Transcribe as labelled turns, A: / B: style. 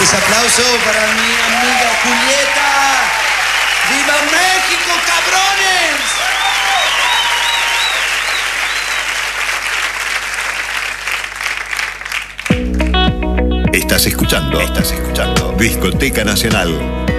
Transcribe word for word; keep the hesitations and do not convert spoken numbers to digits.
A: Fuertes aplausos para mi amiga Julieta. ¡Viva México, cabrones!
B: Estás escuchando, estás escuchando Discoteca Nacional.